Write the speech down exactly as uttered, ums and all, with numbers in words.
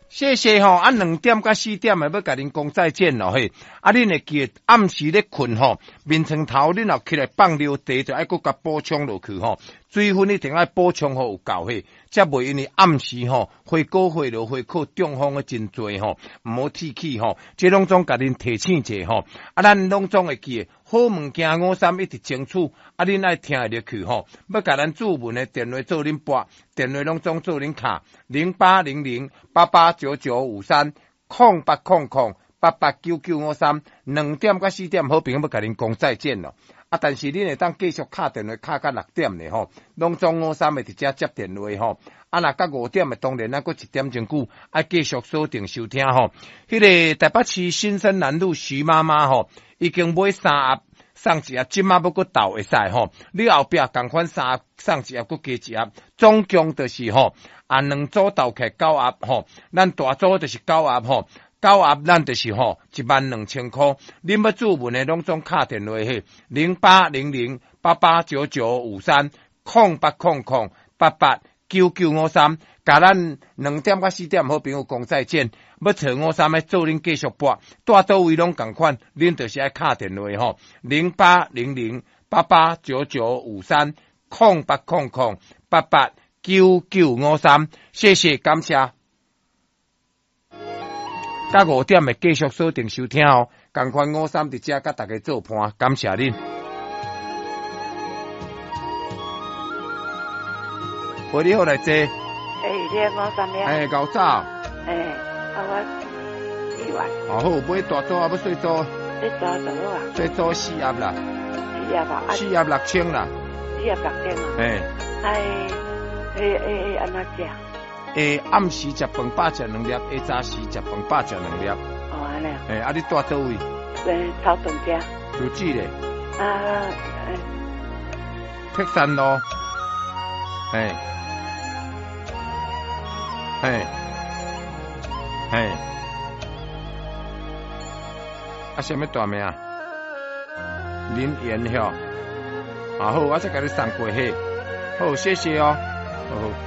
谢谢吼，啊两点到四点诶要甲恁讲再见咯嘿。啊，恁会记得暗时咧困吼，眠床头恁若起来放尿茶，就爱搁甲补充落去吼。水分一定爱补充好有够嘿，则袂因为暗时吼会高会落会靠中风诶真多吼，毋好提起吼，即拢总甲恁提醒者吼。啊，咱拢总会记得好物件五三一直争取，啊，恁爱听入去吼。要甲咱主文诶电话做恁拨，电话拢总做恁卡零八零零八八九九五三空八空空八八九九五三，两点到四点好朋友要甲恁讲再见咯。啊！但是恁会当继续敲电话敲到六点咧吼，拢总五三会直接接电话吼。啊，若到五点诶，当然咱搁一点钟久，爱继续锁定收听吼。迄、那个台北市新生南路徐妈妈吼，已經買三盒送一盒，即馬要搁倒會使吼。你後壁共款三盒送一盒，搁加一盒，總共就是吼啊兩組倒起九盒吼。咱大組就是九盒吼。九盒咱就是吼一萬兩千塊，恁要注文的攏總敲電話去零八零零八八九九五三空八空空八八九九五三，甲咱兩點到四點好朋友講再見。要找五三的做恁繼續播，大倒位攏共款，恁就是愛敲電話吼零八零零八八九九五三空八空空八八九九五三，謝謝感謝。到五點會繼續鎖定收聽哦，同款五三佇遮甲大家做伴，感謝恁。喂，你好來坐。誒， 你五三咩？ 誒，夠早。誒， 啊我四萬。 哦好，買大組啊，要細組。 你組就好啊。細組四盒啦。 四盒啊？ 四盒六千啦。 四盒六千啊？ 誒。 係誒誒誒，安怎食？ 誒，暗時食飯飽食兩粒，下早時食飯飽食兩粒。 哦，安尼啊。 誒，啊你住倒位？ 誒，草屯遮。 住址咧？ 啊誒。 碧山路。誒。誒。誒。啊，什麼大名啊？林延曉。啊好，我再給你送過去。好，謝謝哦。好。